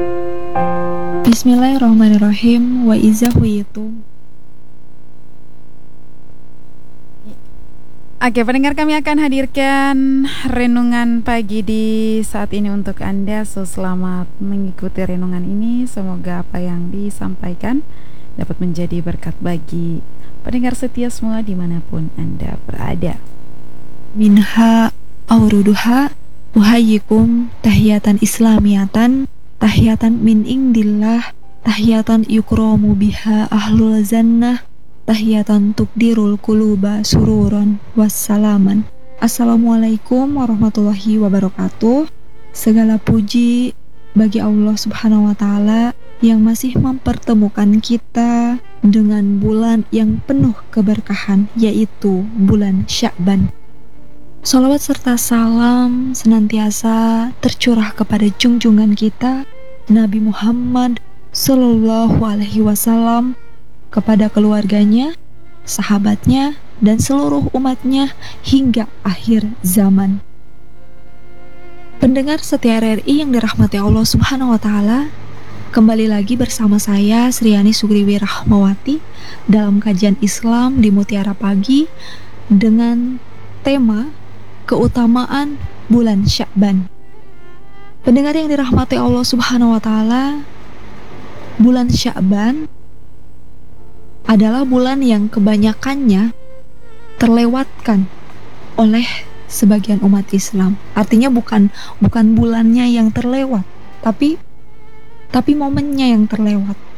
Bismillahirrahmanirrahim. Wa iza huyitum. Oke, pendengar, kami akan hadirkan renungan pagi di saat ini untuk Anda. So, selamat mengikuti renungan ini. Semoga apa yang disampaikan dapat menjadi berkat bagi pendengar setia semua dimanapun Anda berada. Minha auruduha uhayyikum tahiyatan islamiyatan tahiyatan min indillah tahiyatan yukramu biha ahlul jannah tahiyatan tukdirul quluba sururan wassalaman. Assalamualaikum warahmatullahi wabarakatuh. Segala puji bagi Allah Subhanahu wa Ta'ala yang masih mempertemukan kita dengan bulan yang penuh keberkahan, yaitu bulan Sya'ban. Salawat serta salam senantiasa tercurah kepada junjungan kita Nabi Muhammad Sallallahu Alaihi Wasallam, kepada keluarganya, sahabatnya, dan seluruh umatnya hingga akhir zaman. Pendengar setia RRI yang dirahmati Allah Subhanahu wa Ta'ala, kembali lagi bersama saya Sriani Sugriwi Rahmawati dalam kajian Islam di Mutiara Pagi dengan tema keutamaan bulan Sya'ban. Pendengar yang dirahmati Allah Subhanahu wa Ta'ala, bulan Sya'ban adalah bulan yang kebanyakannya terlewatkan oleh sebagian umat Islam. Artinya bukan bulannya yang terlewat, tapi momennya yang terlewat.